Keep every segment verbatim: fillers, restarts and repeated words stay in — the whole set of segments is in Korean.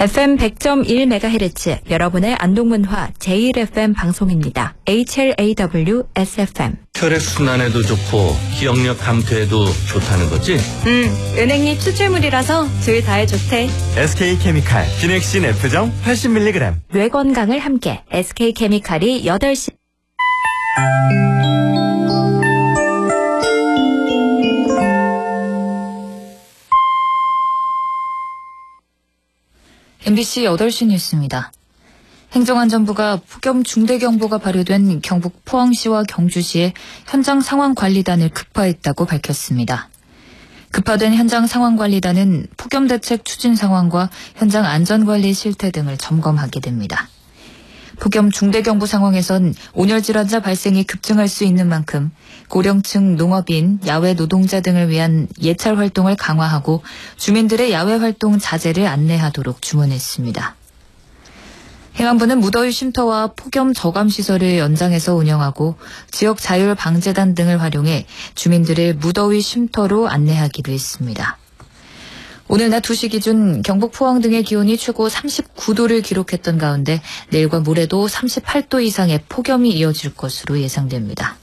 에프엠 백 점 일 메가헤르츠 여러분의 안동문화 제일 에프엠 방송입니다. 에이치엘에이더블유 에스에프엠. 혈액순환에도 좋고 기억력 감퇴에도 좋다는 거지? 음, 은행잎 추출물이라서 둘 다에 좋대. 에스케이케미칼 기넥신 F정 팔십 밀리그램. 뇌 건강을 함께 에스케이케미칼이 여덟 시. 엠비씨 여덟 시 뉴스입니다. 행정안전부가 폭염 중대경보가 발효된 경북 포항시와 경주시에 현장 상황관리단을 급파했다고 밝혔습니다. 급파된 현장 상황관리단은 폭염 대책 추진 상황과 현장 안전관리 실태 등을 점검하게 됩니다. 폭염 중대경보 상황에선 온열 질환자 발생이 급증할 수 있는 만큼 고령층 농업인, 야외 노동자 등을 위한 예찰 활동을 강화하고 주민들의 야외 활동 자제를 안내하도록 주문했습니다. 행안부는 무더위 쉼터와 폭염 저감 시설을 연장해서 운영하고 지역 자율 방재단 등을 활용해 주민들을 무더위 쉼터로 안내하기도 했습니다. 오늘 낮 두 시 기준 경북 포항 등의 기온이 최고 삼십구 도를 기록했던 가운데 내일과 모레도 삼십팔 도 이상의 폭염이 이어질 것으로 예상됩니다.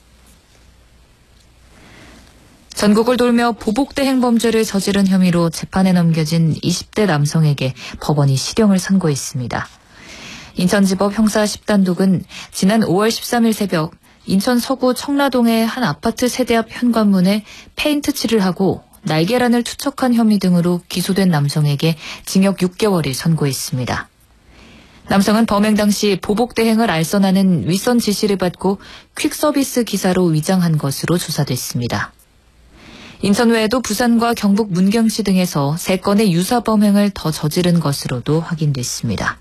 전국을 돌며 보복대행 범죄를 저지른 혐의로 재판에 넘겨진 이십 대 남성에게 법원이 실형을 선고했습니다. 인천지법 형사 십 단독은 지난 오월 십삼일 새벽 인천 서구 청라동의 한 아파트 세대 앞 현관문에 페인트 칠을 하고 날계란을 투척한 혐의 등으로 기소된 남성에게 징역 육 개월을 선고했습니다. 남성은 범행 당시 보복대행을 알선하는 윗선 지시를 받고 퀵서비스 기사로 위장한 것으로 조사됐습니다. 인천 외에도 부산과 경북 문경시 등에서 세 건의 유사 범행을 더 저지른 것으로도 확인됐습니다.